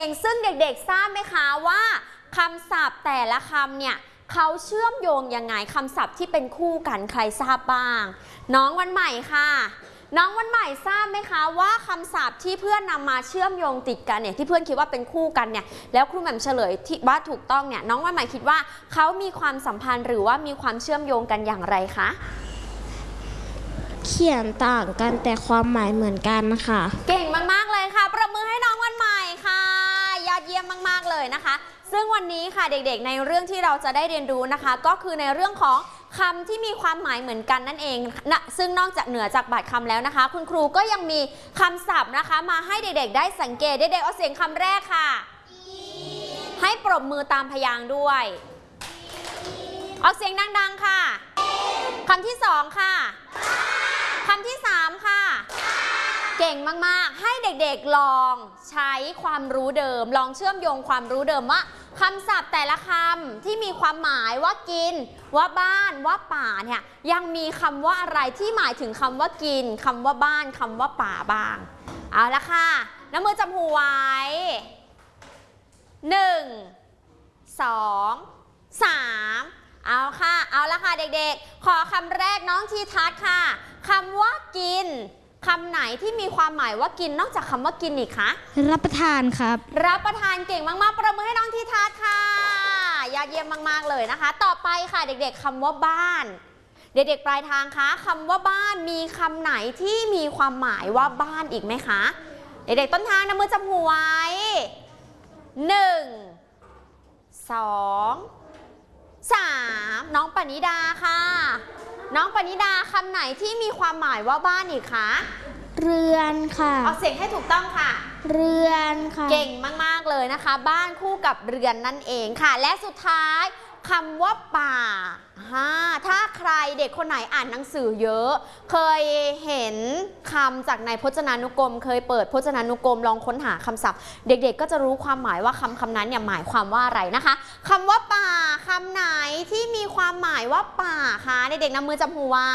ซึ่งเด็กๆทราบไหมคะว่าคำศัพท์แต่ละคำเนี่ยเขาเชื่อมโยงยังไงคำศัพท์ที่เป็นคู่กันใครทราบบ้างน้องวันใหม่ค่ะน้องวันใหม่ทราบไหมคะว่าคำศัพท์ที่เพื่อนนำมาเชื่อมโยงติดกันเนี่ยที่เพื่อนคิดว่าเป็นคู่กันเนี่ยแล้วครูแหม่มเฉลยที่ว่าถูกต้องเนี่ยน้องวันใหม่คิดว่าเขามีความสัมพันธ์หรือว่ามีความเชื่อมโยงกันอย่างไรคะเขียนต่างกันแต่ความหมายเหมือนกันค่ะเก่งมากๆเลยค่ะประมือให้น้องวันใหม่ค่ะยอดเยี่ยมมากๆเลยนะคะซึ่งวันนี้ค่ะเด็กๆในเรื่องที่เราจะได้เรียนรู้นะคะก็คือในเรื่องของคำที่มีความหมายเหมือนกันนั่นเองนะซึ่งนอกจากเหนือจากบาดคำแล้วนะคะคุณครูก็ยังมีคำศัพท์นะคะมาให้เด็กๆได้สังเกตเด็กๆเอาเสียงคำแรกค่ะให้ปรบมือตามพยางค์ด้วยออกเสียงดังๆค่ะคำที่สองค่ะคำที่สามค่ะเก่งมากๆให้เด็กๆลองใช้ความรู้เดิมลองเชื่อมโยงความรู้เดิมว่าคำศัพท์แต่ละคำที่มีความหมายว่ากินว่าบ้านว่าป่าเนี่ยยังมีคำว่าอะไรที่หมายถึงคำว่ากินคำว่าบ้านคำว่าป่าบ้างเอาละค่ะน้ำมือจับหูไว้1 2 3เอาค่ะเอาละค่ะเด็กๆขอคำแรกน้องทีทัศน์ค่ะคำว่ากินคำไหนที่มีความหมายว่ากินนอกจากคำว่ากินอีกคะรับประทานครับรับประทานเก่งมากๆประมือให้น้องทีทัศน์ค่ะยอดเยี่ยมมากๆเลยนะคะต่อไปค่ะเด็กๆคำว่าบ้านเด็กๆปลายทางคะคำว่าบ้านมีคำไหนที่มีความหมายว่าบ้านอีกไหมคะเด็กๆต้นทางน้ำมือจับหูไว้1 2 3น้องปณิดาค่ะน้องปณิดาคำไหนที่มีความหมายว่าบ้านอีกคะเรือนค่ะออกเสียงให้ถูกต้องค่ะเรือนค่ะเก่งมากๆเลยนะคะบ้านคู่กับเรือนนั่นเองค่ะและสุดท้ายคำว่าป่าถ้าใครเด็กคนไหนอ่านหนังสือเยอะเคยเห็นคำจากในพจนานุกรมเคยเปิดพจนานุกรมลองค้นหาคำศัพท์เด็กๆก็จะรู้ความหมายว่าคำนั้นเนี่ยหมายความว่าอะไรนะคะคำว่าป่าคำไหนที่มีความหมายว่าป่าคะเด็กๆนำมือจับหูไว้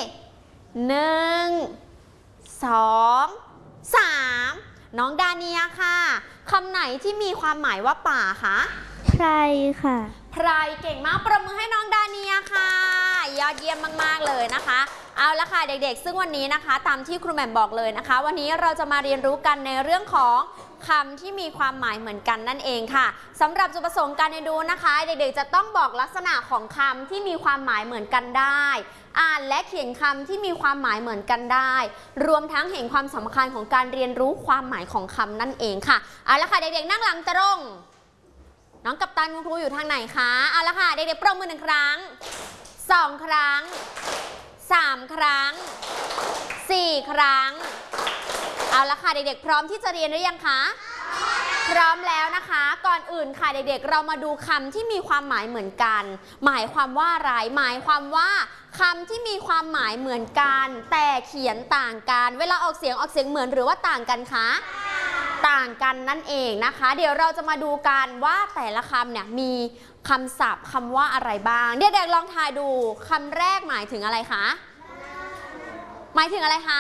1 2 3น้องดาเนียค่ะคำไหนที่มีความหมายว่าป่าคะไพรค่ะไพรเก่งมากประมือให้น้องดาเนียค่ะยอดเยี่ยมมากๆเลยนะคะเอาละค่ะเด็กๆซึ่งวันนี้นะคะตามที่ครูแหม่มบอกเลยนะคะวันนี้เราจะมาเรียนรู้กันในเรื่องของคำที่มีความหมายเหมือนกันนั่นเองค่ะสำหรับจุดประสงค์การเรียนรู้นะคะเด็กๆจะต้องบอกลักษณะของคำที่มีความหมายเหมือนกันได้อ่านและเขียนคำที่มีความหมายเหมือนกันได้รวมทั้งเห็นความสำคัญของการเรียนรู้ความหมายของคำนั่นเองค่ะเอาละค่ะเด็กๆนั่งหลังตรงน้องกัปตันคุณครูอยู่ทางไหนคะเอาละค่ะเด็กๆปรบมือ1 ครั้ง2 ครั้ง3 ครั้ง4 ครั้งเอาละค่ะเด็กๆพร้อมที่จะเรียนหรือยังคะพร้อมแล้วนะคะก่อนอื่นค่ะเด็กๆเรามาดูคำที่มีความหมายเหมือนกันหมายความว่าอะไรหมายความว่าคำที่มีความหมายเหมือนกันแต่เขียนต่างกันเวลาออกเสียงเหมือนหรือว่าต่างกันคะต่างกันนั่นเองนะคะเดี๋ยวเราจะมาดูกันว่าแต่ละคำเนี่ยมีคำศัพท์คำว่าอะไรบ้างเด็กๆลองทายดูคำแรกหมายถึงอะไรคะหมายถึงอะไรคะ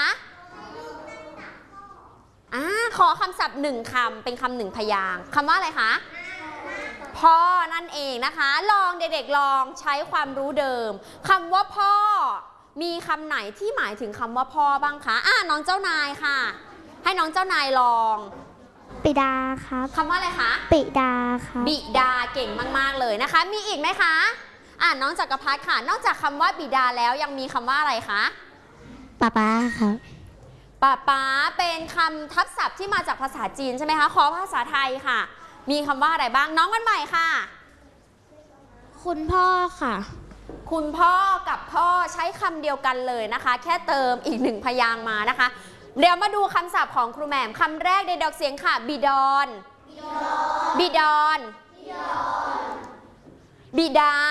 ขอคำศัพท์1 คำเป็นคำ1 พยางค์คำว่าอะไรคะพ่อนั่นเองนะคะลองเด็กๆลองใช้ความรู้เดิมคำว่าพ่อมีคำไหนที่หมายถึงคำว่าพ่อบ้างคะน้องเจ้านายค่ะให้น้องเจ้านายลองปิดาครับคำว่าอะไรคะปิดาครับบิดาเก่งมากๆเลยนะคะมีอีกไหมคะน้องจักรพัฒน์ค่ะนอกจากคำว่าบิดาแล้วยังมีคำว่าอะไรคะป้าป้าครับป้าเป็นคำทับศัพท์ที่มาจากภาษาจีนใช่ไหมคะขอภาษาไทยค่ะมีคำว่าอะไรบ้างน้องวันใหม่ค่ะคุณพ่อค่ะคุณพ่อกับพ่อใช้คำเดียวกันเลยนะคะแค่เติมอีก1 พยางค์มานะคะเดี๋ยวมาดูคำศัพท์ของครูแหม่มคำแรกในดอกเสียงค่ะบิดอนบิดอนบิดา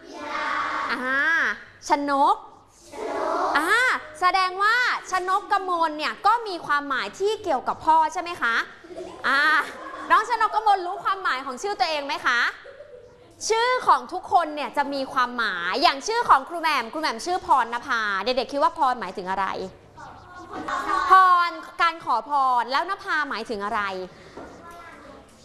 ชนกแสดงว่าชนกกมลเนี่ยก็มีความหมายที่เกี่ยวกับพ่อใช่ไหมคะน้องชนกกมลรู้ความหมายของชื่อตัวเองไหมคะชื่อของทุกคนเนี่ยจะมีความหมายอย่างชื่อของครูแหม่มชื่อพรณภาเด็กๆคิดว่าพรหมายถึงอะไรพรการขอพรแล้วนภาหมายถึงอะไร